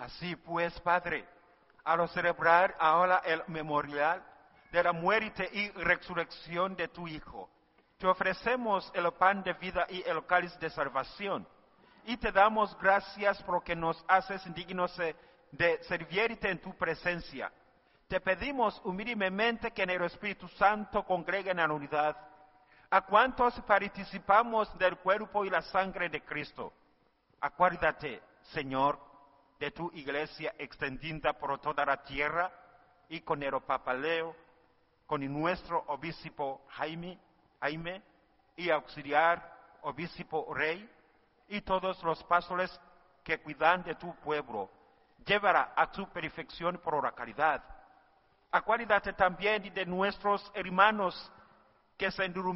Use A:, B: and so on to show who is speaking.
A: Así pues, Padre, al celebrar ahora el memorial de la muerte y resurrección de tu Hijo, te ofrecemos el pan de vida y el cáliz de salvación, y te damos gracias porque nos haces dignos de servirte en tu presencia. Te pedimos humildemente que en el Espíritu Santo congreguen en la unidad a cuantos participamos del cuerpo y la sangre de Cristo. Acuérdate, Señor, de tu iglesia extendida por toda la tierra y con el Papa Leo, con nuestro obispo Jaime y auxiliar obispo Rey y todos los pastores que cuidan de tu pueblo. Llévala a tu perfección por la caridad. Acuérdate también de nuestros hermanos que se